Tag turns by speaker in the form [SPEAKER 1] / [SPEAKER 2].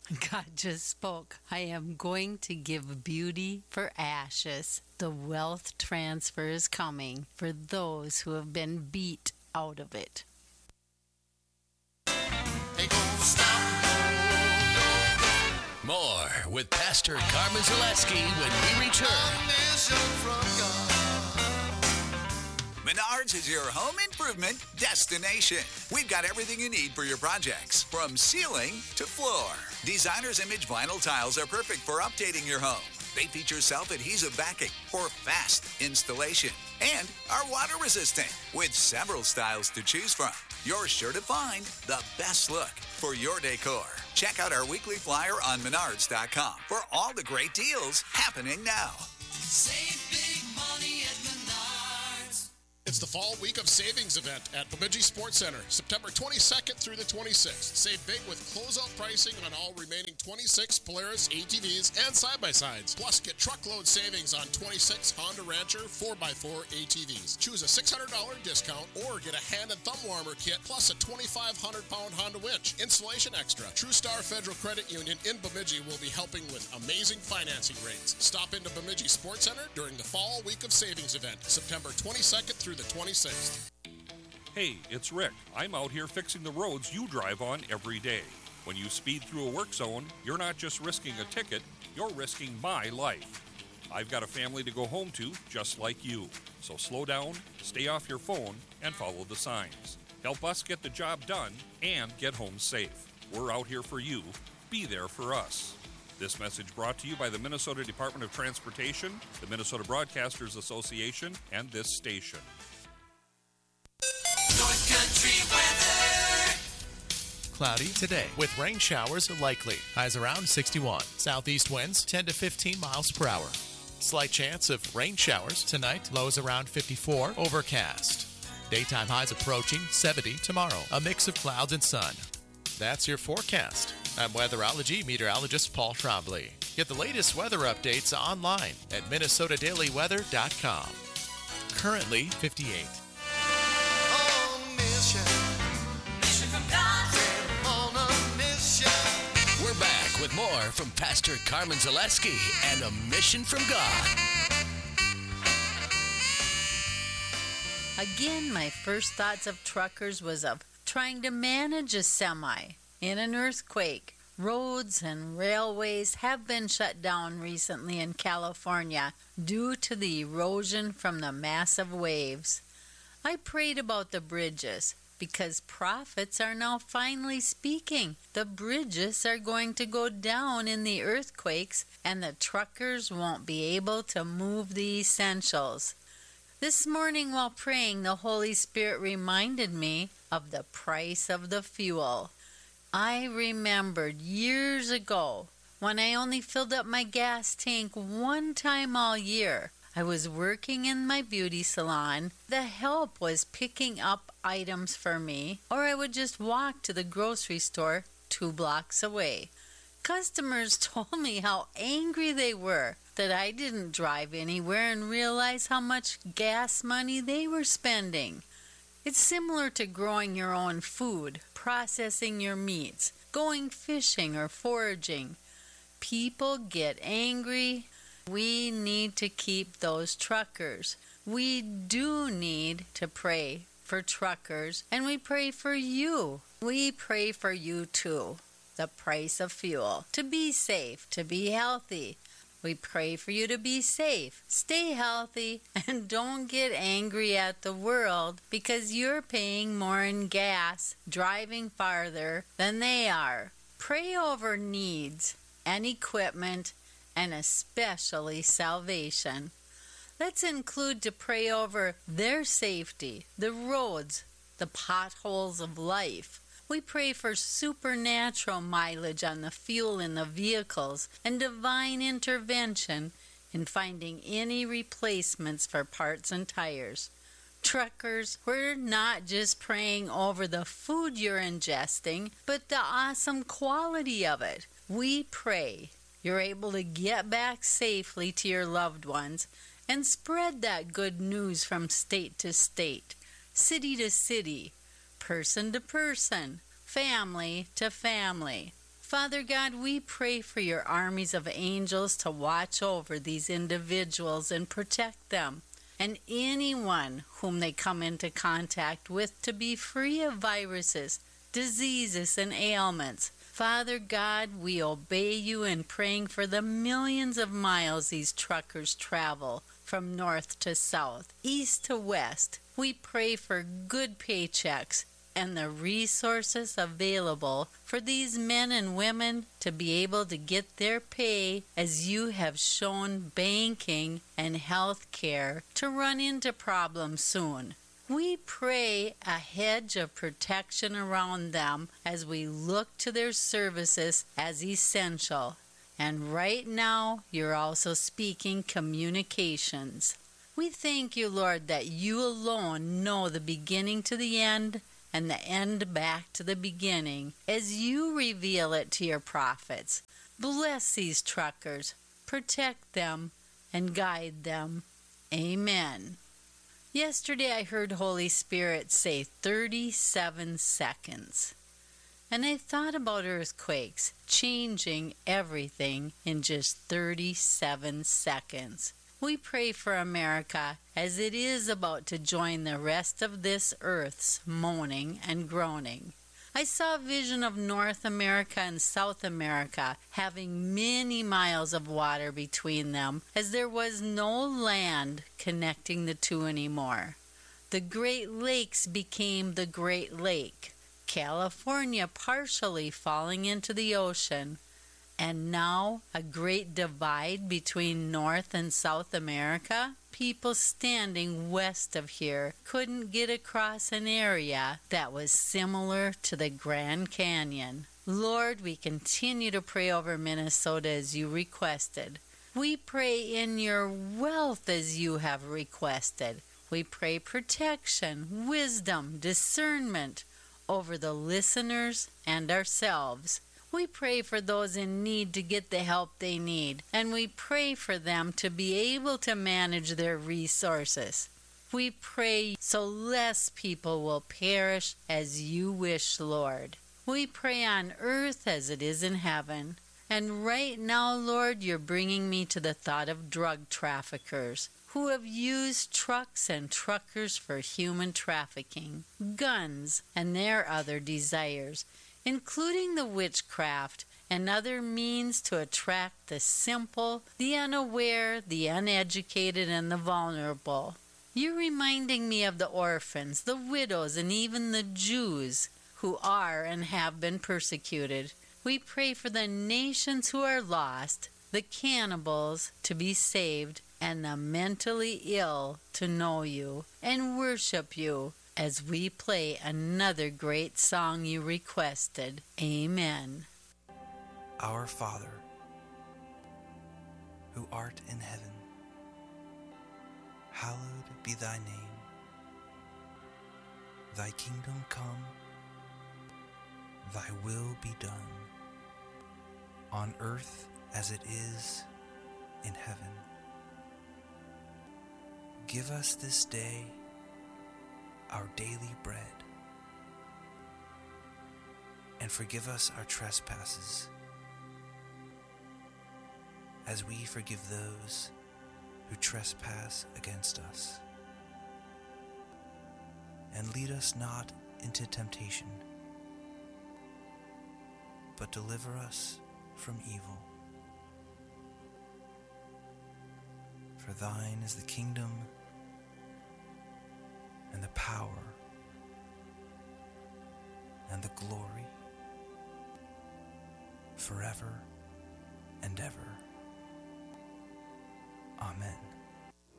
[SPEAKER 1] God just spoke. I am going to give beauty for ashes. The wealth transfer is coming for those who have been beat out of it.
[SPEAKER 2] More with Pastor Carmen Zaleski when we return.
[SPEAKER 3] Menards is your home improvement destination. We've got everything you need for your projects, from ceiling to floor. Designer's Image vinyl tiles are perfect for updating your home. They feature self-adhesive backing for fast installation and are water resistant with several styles to choose from. You're sure to find the best look for your decor. Check out our weekly flyer on Menards.com for all the great deals happening now.
[SPEAKER 4] Save big money at Menards.
[SPEAKER 5] It's the fall week of savings event at Bemidji Sports Center, September 22nd through the 26th. Save big with closeout pricing on all remaining 26 Polaris ATVs and side-by-sides. Plus, get truckload savings on 26 Honda Rancher 4x4 ATVs. Choose a $600 discount or get a hand and thumb warmer kit plus a 2,500-pound Honda winch. Installation extra. TrueStar Federal Credit Union in Bemidji will be helping with amazing financing rates. Stop into Bemidji Sports Center during the fall week of savings event, September 22nd through the 26th.
[SPEAKER 6] Hey, it's Rick. I'm out here fixing the roads you drive on every day. When you speed through a work zone, you're not just risking a ticket, you're risking my life. I've got a family to go home to, just like you. So slow down, stay off your phone, and follow the signs. Help us get the job done and get home safe. We're out here for you. Be there for us. This message brought to you by the Minnesota Department of Transportation, the Minnesota Broadcasters Association, and this station.
[SPEAKER 4] North Country weather.
[SPEAKER 7] Cloudy today with rain showers likely. Highs around 61. Southeast winds 10 to 15 miles per hour. Slight chance of rain showers tonight. Lows around 54. Overcast. Daytime highs approaching 70 tomorrow. A mix of clouds and sun. That's your forecast. I'm weatherology meteorologist Paul Trombley. Get the latest weather updates online at minnesotadailyweather.com. Currently 58.
[SPEAKER 2] We're back with more from Pastor Carmen Zaleski and A Mission from God.
[SPEAKER 1] Again, my first thoughts of truckers was of trying to manage a semi in an earthquake. Roads and railways have been shut down recently in California due to the erosion from the massive waves. I prayed about the bridges because prophets are now finally speaking. The bridges are going to go down in the earthquakes and the truckers won't be able to move the essentials. This morning while praying, the Holy Spirit reminded me of the price of the fuel. I remembered years ago when I only filled up my gas tank one time all year. I was working in my beauty salon. The help was picking up items for me, or I would just walk to the grocery store 2 blocks away. Customers told me how angry they were that I didn't drive anywhere and realize how much gas money they were spending. It's similar to growing your own food, processing your meats, going fishing or foraging. People get angry. We need to keep those truckers. We do need to pray for truckers, and we pray for you. We pray for you too. The price of fuel. To be safe, to be healthy. We pray for you to be safe, stay healthy, and don't get angry at the world because you're paying more in gas, driving farther than they are. Pray over needs and equipment, and especially salvation. Let's include to pray over their safety, the roads, the potholes of life. We pray for supernatural mileage on the fuel in the vehicles and divine intervention in finding any replacements for parts and tires. Truckers, we're not just praying over the food you're ingesting, but the awesome quality of it. We pray you're able to get back safely to your loved ones and spread that good news from state to state, city to city, person to person, family to family. Father God, we pray for your armies of angels to watch over these individuals and protect them, and anyone whom they come into contact with to be free of viruses, diseases, and ailments. Father God, we obey you in praying for the millions of miles these truckers travel from north to south, east to west. We pray for good paychecks and the resources available for these men and women to be able to get their pay, as you have shown banking and health care to run into problems soon. We pray a hedge of protection around them as we look to their services as essential. And right now, you're also speaking communications. We thank you, Lord, that you alone know the beginning to the end and the end back to the beginning, as you reveal it to your prophets. Bless these truckers, protect them, and guide them. Amen. Yesterday I heard Holy Spirit say 37 seconds. And I thought about earthquakes changing everything in just 37 seconds. We pray for America as it is about to join the rest of this earth's moaning and groaning. I saw a vision of North America and South America having many miles of water between them, as there was no land connecting the two anymore. The Great Lakes became the Great Lake, California partially falling into the ocean, and now a great divide between North and South America. People standing west of here couldn't get across an area that was similar to the Grand Canyon. Lord, we continue to pray over Minnesota as you requested. We pray in your wealth as you have requested. We pray protection, wisdom, discernment over the listeners and ourselves. We pray for those in need to get the help they need, and we pray for them to be able to manage their resources. We pray so less people will perish as you wish, Lord. We pray on earth as it is in heaven. And right now, Lord, you're bringing me to the thought of drug traffickers who have used trucks and truckers for human trafficking, guns, and their other desires, including the witchcraft and other means to attract the simple, the unaware, the uneducated, and the vulnerable. You're reminding me of the orphans, the widows, and even the Jews who are and have been persecuted. We pray for the nations who are lost, the cannibals to be saved, and the mentally ill to know you and worship you, as we play another great song you requested. Amen.
[SPEAKER 8] Our Father, who art in heaven, hallowed be thy name. Thy kingdom come, thy will be done, on earth as it is in heaven. Give us this day our daily bread, and forgive us our trespasses, as we forgive those who trespass against us. And lead us not into temptation, but deliver us from evil. For thine is the kingdom, and the power, and the glory, forever and ever. Amen.